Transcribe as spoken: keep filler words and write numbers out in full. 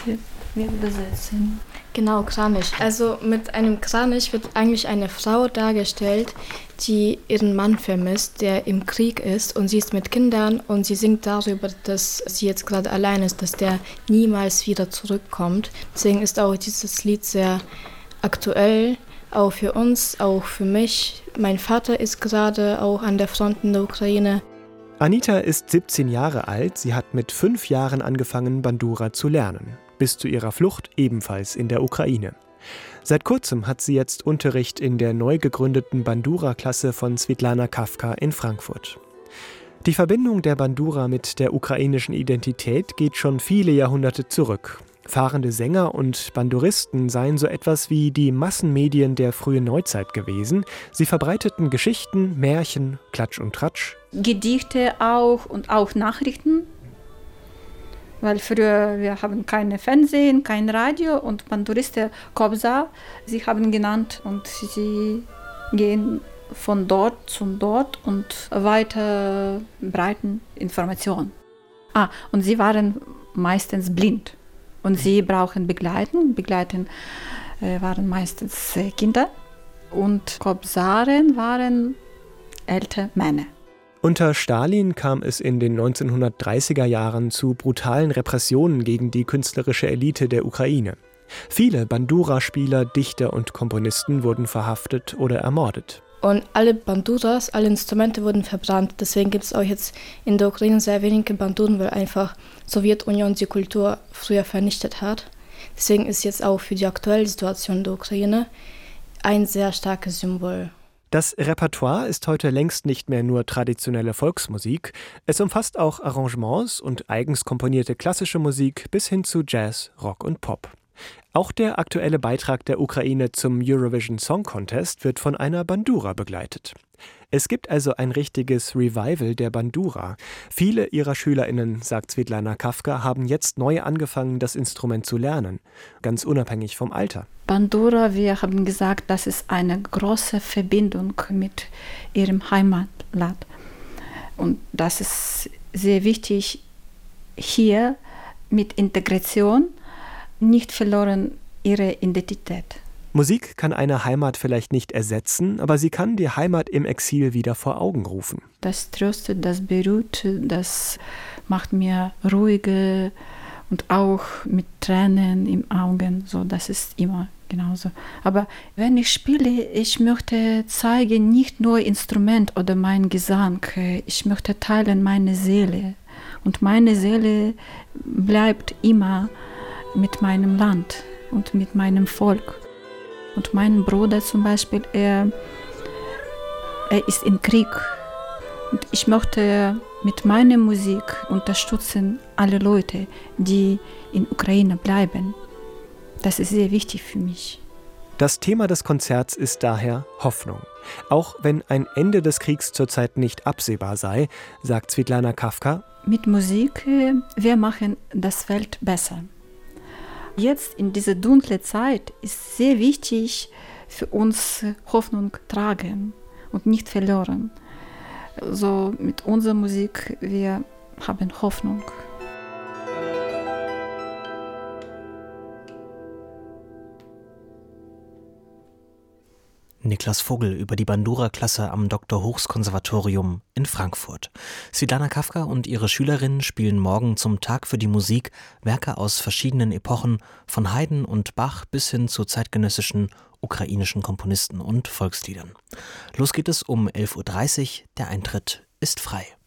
wir, wir übersetzen. Genau, Kranich. Also mit einem Kranich wird eigentlich eine Frau dargestellt, die ihren Mann vermisst, der im Krieg ist, und sie ist mit Kindern und sie singt darüber, dass sie jetzt gerade allein ist, dass der niemals wieder zurückkommt. Deswegen ist auch dieses Lied sehr aktuell, auch für uns, auch für mich. Mein Vater ist gerade auch an der Front in der Ukraine. Anita ist siebzehn Jahre alt. Sie hat mit fünf Jahren angefangen, Bandura zu lernen. Bis zu ihrer Flucht ebenfalls in der Ukraine. Seit kurzem hat sie jetzt Unterricht in der neu gegründeten Bandura-Klasse von Switlana Kafka in Frankfurt. Die Verbindung der Bandura mit der ukrainischen Identität geht schon viele Jahrhunderte zurück. Fahrende Sänger und Banduristen seien so etwas wie die Massenmedien der frühen Neuzeit gewesen. Sie verbreiteten Geschichten, Märchen, Klatsch und Tratsch. Gedichte auch und auch Nachrichten. Weil früher, wir haben kein Fernsehen, kein Radio und Banduristen Kobza, sie haben genannt und sie gehen von dort zu dort und weiter breiten Informationen. Ah, und sie waren meistens blind und sie brauchen Begleiten. Begleiten äh, waren meistens äh, Kinder und Kobzaren waren ältere Männer. Unter Stalin kam es in den neunzehnhundertdreißiger Jahren zu brutalen Repressionen gegen die künstlerische Elite der Ukraine. Viele Bandura-Spieler, Dichter und Komponisten wurden verhaftet oder ermordet. Und alle Banduras, alle Instrumente wurden verbrannt. Deswegen gibt es auch jetzt in der Ukraine sehr wenige Banduren, weil einfach Sowjetunion die Kultur früher vernichtet hat. Deswegen ist jetzt auch für die aktuelle Situation der Ukraine ein sehr starkes Symbol. Das Repertoire ist heute längst nicht mehr nur traditionelle Volksmusik. Es umfasst auch Arrangements und eigens komponierte klassische Musik bis hin zu Jazz, Rock und Pop. Auch der aktuelle Beitrag der Ukraine zum Eurovision Song Contest wird von einer Bandura begleitet. Es gibt also ein richtiges Revival der Bandura. Viele ihrer SchülerInnen, sagt Switlana Kafka, haben jetzt neu angefangen, das Instrument zu lernen, ganz unabhängig vom Alter. Bandura, wir haben gesagt, das ist eine große Verbindung mit ihrem Heimatland. Und das ist sehr wichtig, hier mit Integration nicht verloren ihre Identität. Musik kann eine Heimat vielleicht nicht ersetzen, aber sie kann die Heimat im Exil wieder vor Augen rufen. Das tröstet, das beruhigt, das macht mir ruhiger und auch mit Tränen im Augen. So, das ist immer genauso. Aber wenn ich spiele, ich möchte zeigen, nicht nur Instrument oder mein Gesang, ich möchte teilen meine Seele. Und meine Seele bleibt immer mit meinem Land und mit meinem Volk. Und mein Bruder zum Beispiel, er, er ist im Krieg. Und ich möchte mit meiner Musik unterstützen alle Leute, die in Ukraine bleiben. Das ist sehr wichtig für mich. Das Thema des Konzerts ist daher Hoffnung. Auch wenn ein Ende des Kriegs zurzeit nicht absehbar sei, sagt Switlana Kafka, mit Musik, wir machen das Welt besser. Jetzt in dieser dunklen Zeit ist sehr wichtig für uns Hoffnung tragen und nicht verloren. So mit unserer Musik, wir haben Hoffnung. Niklas Vogel über die Bandura-Klasse am Doktor Hochs Konservatorium in Frankfurt. Switlana Kafka und ihre Schülerinnen spielen morgen zum Tag für die Musik Werke aus verschiedenen Epochen, von Haydn und Bach bis hin zu zeitgenössischen ukrainischen Komponisten und Volksliedern. Los geht es um elf Uhr dreißig, der Eintritt ist frei.